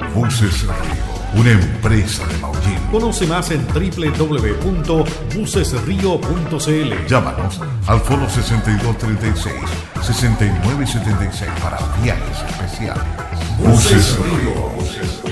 Buses Río, una empresa de Maullín. Conoce más en www.bucesrío.cl. Llámanos al foro 6236-6976 para viajes especiales. Buses Río.